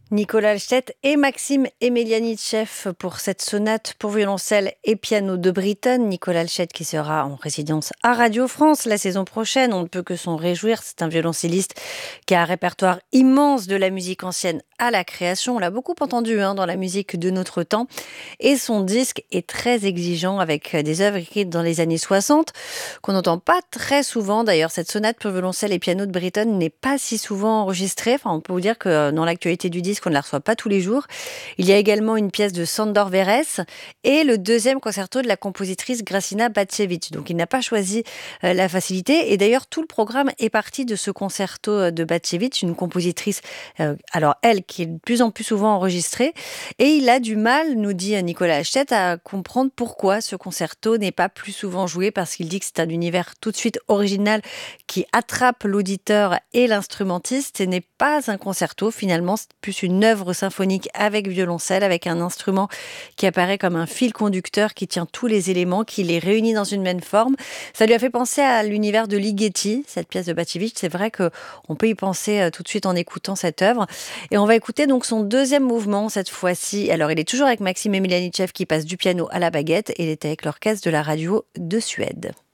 Nicolas Halstedt et Maxime Emelianitchev pour cette sonate pour violoncelle et piano de Britten. Nicolas Halstedt qui sera en résidence à Radio France la saison prochaine. On ne peut que s'en réjouir. C'est un violoncelliste qui a un répertoire immense de la musique ancienne à la création. On l'a beaucoup entendu dans la musique de notre temps. Et son disque est très exigeant avec des œuvres écrites dans les années 60 qu'on n'entend pas très souvent. D'ailleurs, cette sonate pour violoncelle et piano de Britten n'est pas si souvent enregistrée. Enfin, on peut vous dire que dans l'actualité du disque, on ne la reçoit pas tous les jours. Il y a également une pièce de Sándor Vérez et le deuxième concerto de la compositrice Gracina Bacevich. Donc il n'a pas choisi la facilité. Et d'ailleurs, tout le programme est parti de ce concerto de Bacevich, une compositrice, alors elle, qui est de plus en plus souvent enregistrée. Et il a du mal, nous dit Nicolas Halstedt, à comprendre pourquoi ce concerto n'est pas plus souvent joué, parce qu'il dit que c'est un univers tout de suite original qui attrape l'auditeur et l'instrumentiste. Ce n'est pas un concerto, finalement, c'est plus une œuvre symphonique avec violoncelle, avec un instrument qui apparaît comme un fil conducteur qui tient tous les éléments, qui les réunit dans une même forme. Ça lui a fait penser à l'univers de Ligeti, cette pièce de Bacevich. C'est vrai qu'on peut y penser tout de suite en écoutant cette œuvre. Et on va écouter donc son deuxième mouvement cette fois-ci. Alors il est toujours avec Maxime Emelianitchev qui passe du piano à la baguette et il est avec l'orchestre de la radio de Suède.